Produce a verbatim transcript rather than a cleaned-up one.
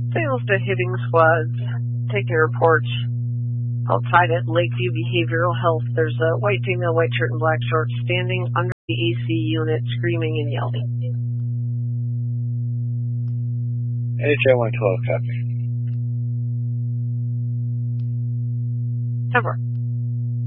Sales to hitting squads, taking reports outside at Lakeview Behavioral Health. There's a white female, white shirt and black shorts, standing under the A C unit, screaming and yelling. H A one twelve, copy. Temper.